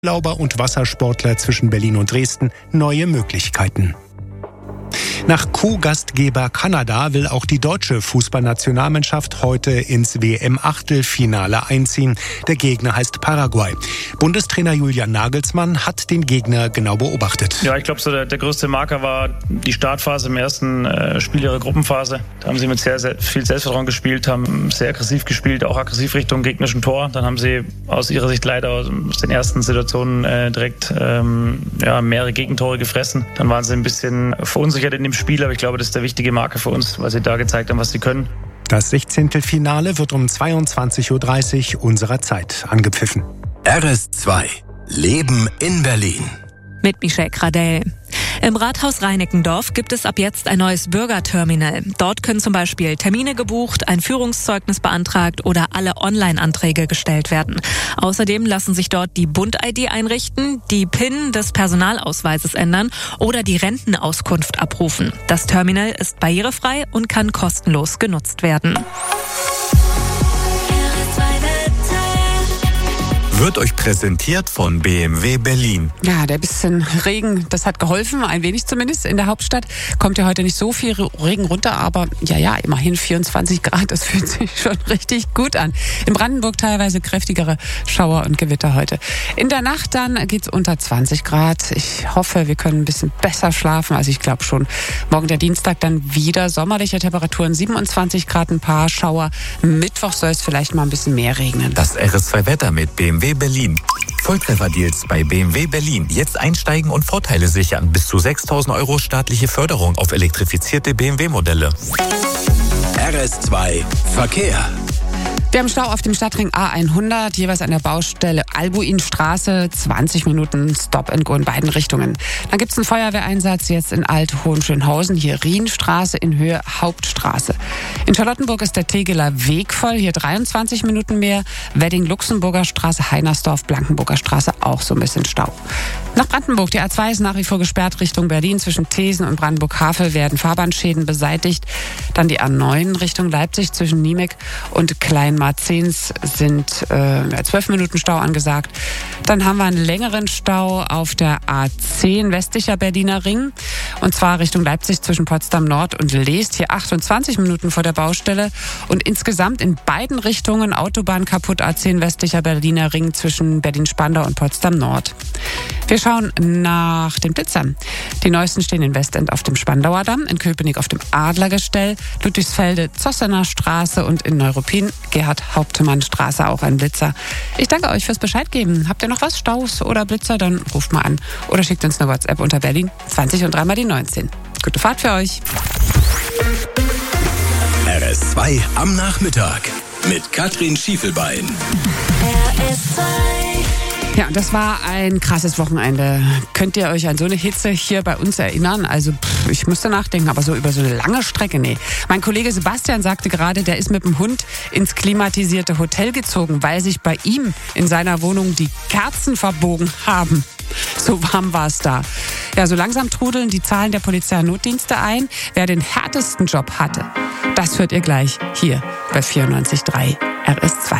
Lauber und Wassersportler zwischen Berlin und Dresden neue Möglichkeiten. Nach Co-Gastgeber Kanada will auch die deutsche Fußballnationalmannschaft heute ins WM-Achtelfinale einziehen. Der Gegner heißt Paraguay. Bundestrainer Julian Nagelsmann hat den Gegner genau beobachtet. Ja, ich glaube, so der größte Marker war die Startphase im ersten Spiel ihrer Gruppenphase. Da haben sie mit sehr, sehr viel Selbstvertrauen gespielt, haben sehr aggressiv gespielt, auch aggressiv Richtung gegnerischen Tor. Dann haben sie aus ihrer Sicht leider aus den ersten Situationen direkt mehrere Gegentore gefressen. Dann waren sie ein bisschen verunsichert in dem Spiel, aber ich glaube, das ist der wichtige Marker für uns, weil sie da gezeigt haben, was sie können. Das 16. Finale wird um 22.30 Uhr unserer Zeit angepfiffen. RS2 Leben in Berlin. Mit Michelle Gradell. Im Rathaus Reinickendorf gibt es ab jetzt ein neues Bürgerterminal. Dort können zum Beispiel Termine gebucht, ein Führungszeugnis beantragt oder alle Online-Anträge gestellt werden. Außerdem lassen sich dort die Bund-ID einrichten, die PIN des Personalausweises ändern oder die Rentenauskunft abrufen. Das Terminal ist barrierefrei und kann kostenlos genutzt werden. Wird euch präsentiert von BMW Berlin. Ja, der bisschen Regen, das hat geholfen, ein wenig zumindest. In der Hauptstadt kommt ja heute nicht so viel Regen runter, aber immerhin 24 Grad, das fühlt sich schon richtig gut an. In Brandenburg teilweise kräftigere Schauer und Gewitter heute. In der Nacht dann geht's unter 20 Grad. Ich hoffe, wir können ein bisschen besser schlafen, also ich glaube schon. Morgen der Dienstag dann wieder sommerliche Temperaturen, 27 Grad, ein paar Schauer. Mittwoch soll es vielleicht mal ein bisschen mehr regnen. Das RS2 Wetter mit BMW Berlin. Volltrefferdeals bei BMW Berlin. Jetzt einsteigen und Vorteile sichern. Bis zu 6.000 € staatliche Förderung auf elektrifizierte BMW-Modelle. RS2 Verkehr. Wir haben Stau auf dem Stadtring A100, jeweils an der Baustelle Albuinstraße, 20 Minuten Stop and Go in beiden Richtungen. Dann gibt es einen Feuerwehreinsatz jetzt in Alt-Hohenschönhausen, hier Rienstraße in Höhe Hauptstraße. In Charlottenburg ist der Tegeler Weg voll, hier 23 Minuten mehr. Wedding-Luxemburger Straße, Heinersdorf, Blankenburger Straße, auch so ein bisschen Stau. Nach Brandenburg, die A2 ist nach wie vor gesperrt Richtung Berlin. Zwischen Thesen und Brandenburg-Havel werden Fahrbahnschäden beseitigt. Dann die A9 Richtung Leipzig zwischen Niemek und Kleinmarzens sind 12 Minuten Stau angesagt. Dann haben wir einen längeren Stau auf der A10 westlicher Berliner Ring. Und zwar Richtung Leipzig zwischen Potsdam Nord und Leest. Hier 28 Minuten vor der Baustelle. Und insgesamt in beiden Richtungen Autobahn kaputt. A10 westlicher Berliner Ring zwischen Berlin-Spandau und Potsdam Nord. Wir schauen nach den Blitzern. Die neuesten stehen in Westend auf dem Spandauer Damm, in Köpenick auf dem Adlergestell, Ludwigsfelde, Zossener Straße und in Neuruppin Gerhard-Hauptmann-Straße auch ein Blitzer. Ich danke euch fürs Bescheid geben. Habt ihr noch was, Staus oder Blitzer, dann ruft mal an oder schickt uns eine WhatsApp unter Berlin 20 und 3 mal die 19. Gute Fahrt für euch. RS2 am Nachmittag mit Katrin Schiefelbein. RS2. Ja, das war ein krasses Wochenende. Könnt ihr euch an so eine Hitze hier bei uns erinnern? Also ich musste nachdenken, aber so über so eine lange Strecke, nee. Mein Kollege Sebastian sagte gerade, der ist mit dem Hund ins klimatisierte Hotel gezogen, weil sich bei ihm in seiner Wohnung die Kerzen verbogen haben. So warm war es da. Ja, so langsam trudeln die Zahlen der Polizei und Notdienste ein. Wer den härtesten Job hatte, das hört ihr gleich hier bei 94.3 RS2.